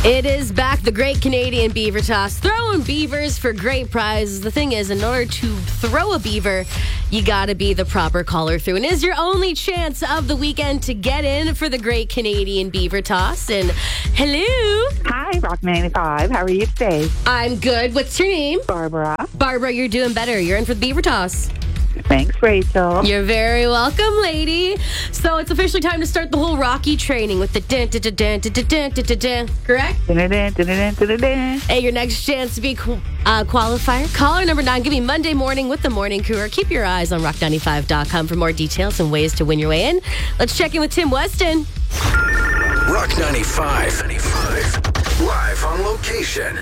It is back, the Great Canadian Beaver Toss, throwing beavers for great prizes. The thing is, in order to throw a beaver, you gotta be the proper caller through. And is your only chance of the weekend to get in for the Great Canadian Beaver Toss. And hello. Hi, Rock 95. How are you today? I'm good. What's your name? Barbara. Barbara, you're doing better. You're in for the Beaver Toss. Thanks, Rachel. You're very welcome, lady. So it's officially time to start the whole Rocky training with the correct? Hey, your next chance to be qualifier. Caller number 9, give me Monday morning with the morning crew, or keep your eyes on rock95.com for more details and ways to win your way in. Let's check in with Tim Weston. Rock 95. Live on location.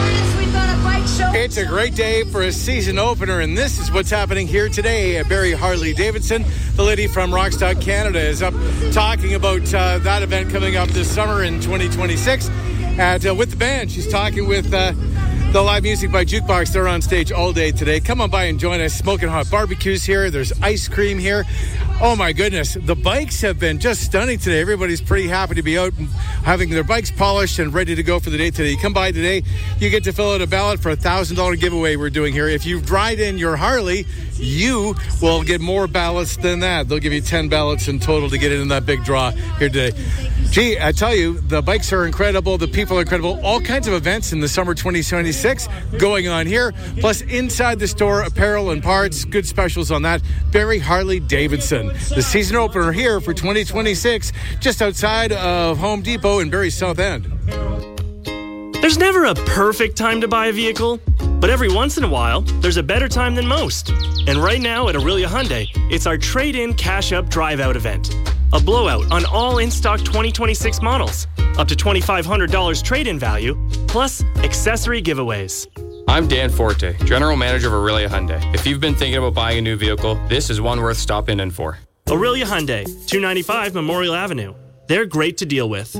It's a great day for a season opener, and this is what's happening here today at Barry Harley-Davidson. The lady from Rockstock Canada is up talking about that event coming up this summer in 2026. With the band, she's talking with the live music by Jukebox. They're on stage all day today. Come on by and join us. Smoking hot barbecues here. There's ice cream here. Oh my goodness, the bikes have been just stunning today. Everybody's pretty happy to be out having their bikes polished and ready to go for the day today. You come by today, you get to fill out a ballot for a $1,000 giveaway we're doing here. If you ride in your Harley, you will get more ballots than that. They'll give you 10 ballots in total to get in that big draw here today. Gee, I tell you, the bikes are incredible. The people are incredible. All kinds of events in the summer 2026 going on here. Plus, inside the store, apparel and parts. Good specials on that. Barry Harley-Davidson. The season opener here for 2026, just outside of Home Depot in Barry's South End. There's never a perfect time to buy a vehicle, but every once in a while, there's a better time than most. And right now at Aurelia Hyundai, it's our trade-in cash-up drive-out event. A blowout on all in-stock 2026 models. Up to $2,500 trade-in value, plus accessory giveaways. I'm Dan Forte, General Manager of Aurelia Hyundai. If you've been thinking about buying a new vehicle, this is one worth stopping in for. Aurelia Hyundai, 295 Memorial Avenue. They're great to deal with.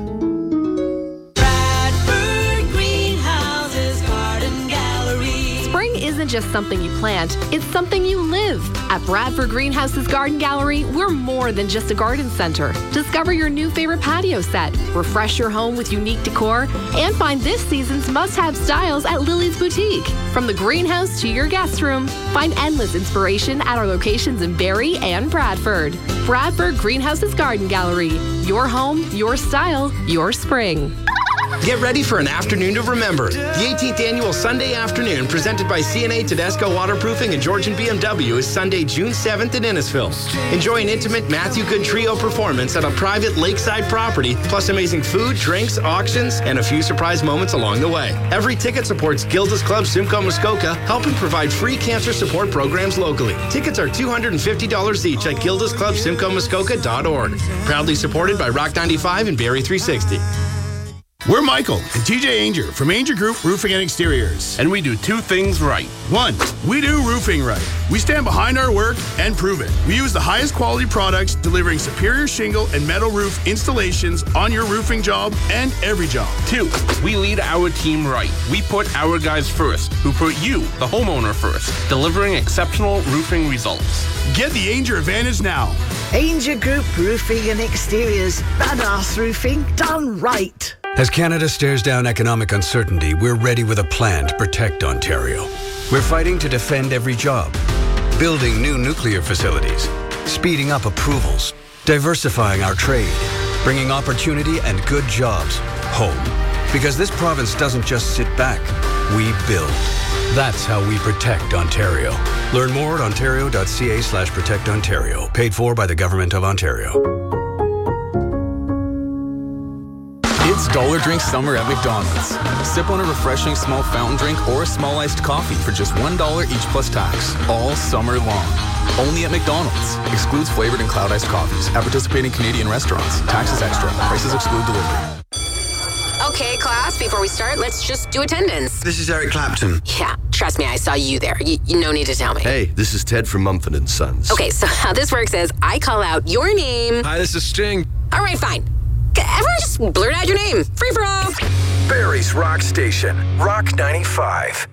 Spring isn't just something you plant, it's something you live. At Bradford Greenhouse's Garden Gallery, we're more than just a garden center. Discover your new favorite patio set, refresh your home with unique decor, and find this season's must-have styles at Lily's Boutique. From the greenhouse to your guest room, find endless inspiration at our locations in Barrie and Bradford. Bradford Greenhouse's Garden Gallery. Your home, your style, your spring. Get ready for an afternoon to remember. The 18th annual Sunday afternoon presented by CNA Tedesco Waterproofing and Georgian BMW is Sunday, June 7th in Innisfil. Enjoy an intimate Matthew Good Trio performance at a private lakeside property, plus amazing food, drinks, auctions, and a few surprise moments along the way. Every ticket supports Gilda's Club Simcoe Muskoka, helping provide free cancer support programs locally. Tickets are $250 each at gildasclubsimcoemuskoka.org. Proudly supported by Rock 95 and Barrie 360. We're Michael and TJ Ainger from Ainger Group Roofing and Exteriors. And we do two things right. One, we do roofing right. We stand behind our work and prove it. We use the highest quality products, delivering superior shingle and metal roof installations on your roofing job and every job. Two, we lead our team right. We put our guys first, who put you, the homeowner, first, delivering exceptional roofing results. Get the Ainger advantage now. Ainger Group Roofing and Exteriors. Badass roofing done right. As Canada stares down economic uncertainty, we're ready with a plan to protect Ontario. We're fighting to defend every job, building new nuclear facilities, speeding up approvals, diversifying our trade, bringing opportunity and good jobs home. Because this province doesn't just sit back, we build. That's how we protect Ontario. Learn more at ontario.ca/protectontario. Paid for by the Government of Ontario. It's Dollar Drink Summer at McDonald's. Sip on a refreshing small fountain drink or a small iced coffee for just $1 each plus tax, all summer long. Only at McDonald's. Excludes flavored and cloud iced coffees at participating Canadian restaurants. Taxes extra. Prices exclude delivery. Okay, class, before we start, let's just do attendance. This is Eric Clapton. Yeah, trust me, I saw you there. You no need to tell me. Hey, this is Ted from Mumford & Sons. Okay, so how this works is I call out your name. Hi, this is Sting. All right, fine. Everyone just blurt out your name. Free for all. Barry's Rock Station, Rock 95.